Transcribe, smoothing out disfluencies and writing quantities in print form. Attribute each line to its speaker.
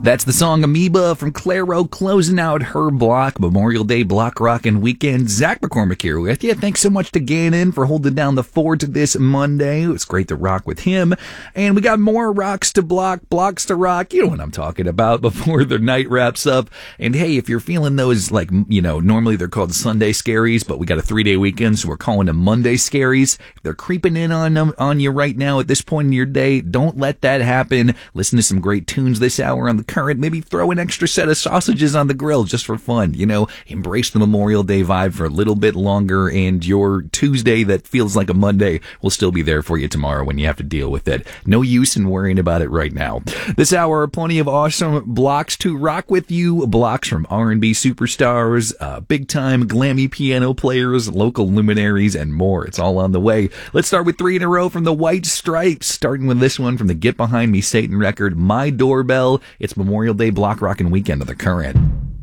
Speaker 1: That's the song Amoeba from Clairo closing out her block, Memorial Day block rockin' weekend. Zach McCormick here with you. Thanks so much to Gannon for holding down the fort this Monday. It was great to rock with him. And we got more rocks to block, blocks to rock. You know what I'm talking about before the night wraps up. And hey, if you're feeling those, like, you know, normally they're called Sunday scaries, but we got a 3-day weekend, so we're calling them Monday scaries. If they're creeping in on you right now at this point in your day, don't let that happen. Listen to some great tunes this hour on the Current. Maybe throw an extra set of sausages on the grill just for fun. You know, embrace the Memorial Day vibe for a little bit longer, and your Tuesday that feels like a Monday will still be there for you tomorrow when you have to deal with it. No use in worrying about it right now. This hour, plenty of awesome blocks to rock with you. Blocks from R&B superstars, big-time glammy piano players, local luminaries, and more. It's all on the way. Let's start with 3 in a row from the White Stripes, starting with this one from the Get Behind Me Satan record, My Doorbell. It's Memorial Day block rockin' weekend of the Current.